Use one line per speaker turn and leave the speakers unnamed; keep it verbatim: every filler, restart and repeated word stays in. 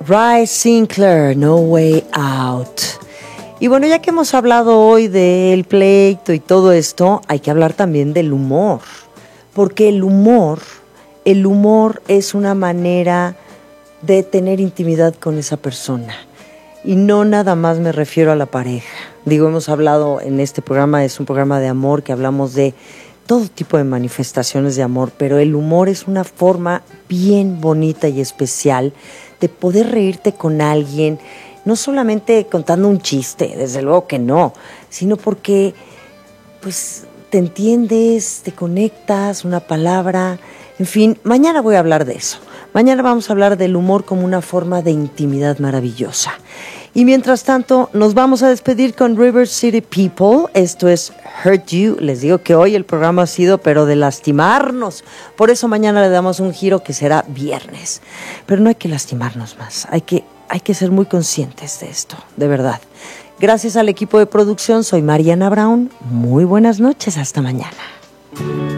Ry Sinclair, No Way Out. Y bueno, ya que hemos hablado hoy del pleito y todo esto, hay que hablar también del humor. Porque el humor, el humor es una manera de tener intimidad con esa persona. Y no nada más me refiero a la pareja. Digo, hemos hablado en este programa, es un programa de amor que hablamos de todo tipo de manifestaciones de amor, pero el humor es una forma bien bonita y especial de poder reírte con alguien, no solamente contando un chiste, desde luego que no, sino porque pues te entiendes, te conectas, una palabra, en fin, mañana voy a hablar de eso. Mañana vamos a hablar del humor como una forma de intimidad maravillosa. Y mientras tanto, nos vamos a despedir con River City People. Esto es Hurt You. Les digo que hoy el programa ha sido, pero de lastimarnos. Por eso mañana le damos un giro que será viernes. Pero no hay que lastimarnos más. Hay que, hay que ser muy conscientes de esto, de verdad. Gracias al equipo de producción, soy Mariana Brown. Muy buenas noches, hasta mañana.